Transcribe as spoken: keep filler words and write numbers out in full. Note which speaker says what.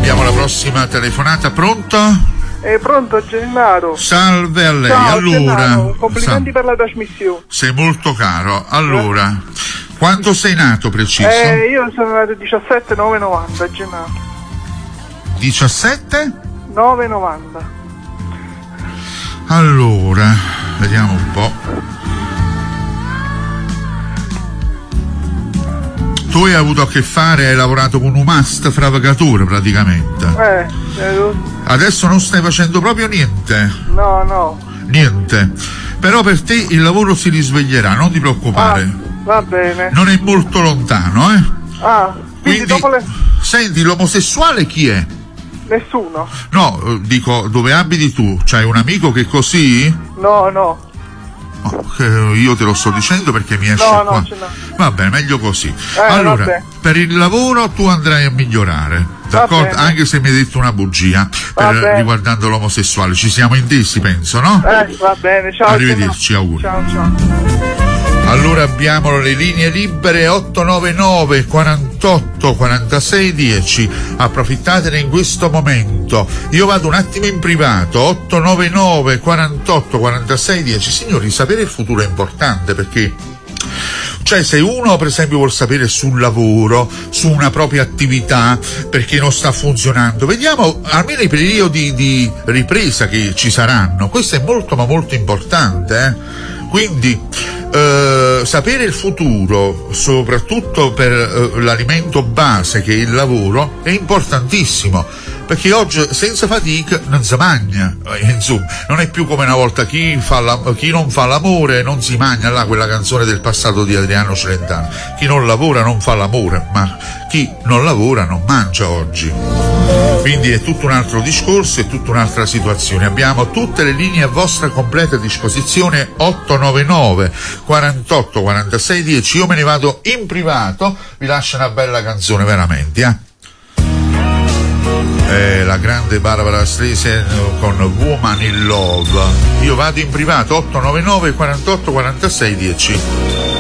Speaker 1: abbiamo la prossima telefonata. Pronto?
Speaker 2: Eh, pronto, Gennaro.
Speaker 1: Salve a lei.
Speaker 2: Ciao,
Speaker 1: allora,
Speaker 2: Gennaro, complimenti
Speaker 1: sa-
Speaker 2: per la trasmissione.
Speaker 1: sei molto caro. Allora, quando sei nato preciso?
Speaker 2: Eh, io sono nato il diciassette nove novanta, Gennaro.
Speaker 1: diciassette?
Speaker 2: nove novanta.
Speaker 1: Allora, vediamo un po'. Tu hai avuto a che fare, hai lavorato con un must fravagatore praticamente.
Speaker 2: Eh, eh,
Speaker 1: Adesso non stai facendo proprio niente.
Speaker 2: no, no.
Speaker 1: Niente. Però per te il lavoro si risveglierà, non ti preoccupare.
Speaker 2: Ah, va bene.
Speaker 1: Non è molto lontano, eh?
Speaker 2: Ah, quindi,
Speaker 1: Quindi,
Speaker 2: dopo le...
Speaker 1: senti, l'omosessuale chi è?
Speaker 2: Nessuno.
Speaker 1: No, eh, dico, dove abiti tu? C'hai un amico che è così?
Speaker 2: No, no.
Speaker 1: Oh, che io te lo sto dicendo perché mi esce
Speaker 2: No,
Speaker 1: qua.
Speaker 2: no, ce l'ho.
Speaker 1: Va bene, meglio così.
Speaker 2: Eh,
Speaker 1: allora,
Speaker 2: vabbè.
Speaker 1: per il lavoro tu andrai a migliorare, d'accordo?
Speaker 2: bene.
Speaker 1: Anche se mi hai detto una bugia
Speaker 2: Va
Speaker 1: per,
Speaker 2: bene.
Speaker 1: riguardando l'omosessuale. Ci siamo intesi, penso, no?
Speaker 2: Eh, va bene, ciao.
Speaker 1: Arrivederci, auguri.
Speaker 2: Ciao, ciao.
Speaker 1: Allora abbiamo le linee libere otto nove nove quarantotto quarantasei dieci, approfittatene in questo momento. Io vado un attimo in privato. Otto nove nove quarantotto quarantasei dieci. Signori, sapere il futuro è importante, perché cioè se uno per esempio vuol sapere sul lavoro, su una propria attività, perché non sta funzionando, vediamo almeno i periodi di ripresa che ci saranno. Questo è molto ma molto importante, eh? Quindi eh, sapere il futuro, soprattutto per eh, l'alimento base che è il lavoro, è importantissimo, perché oggi senza fatica non si mangia, eh, insomma, non è più come una volta: chi, fa la, chi non fa l'amore non si mangia, là quella canzone del passato di Adriano Celentano. Chi non lavora non fa l'amore, ma chi non lavora non mangia oggi. Quindi è tutto un altro discorso, è tutta un'altra situazione. Abbiamo tutte le linee a vostra completa disposizione. Otto nove nove quarantotto quarantasei dieci. Io me ne vado in privato, vi lascio una bella canzone veramente, eh? Eh, la grande Barbara Streisand con Woman in Love. Io vado in privato. Otto nove nove quarantotto quarantasei dieci.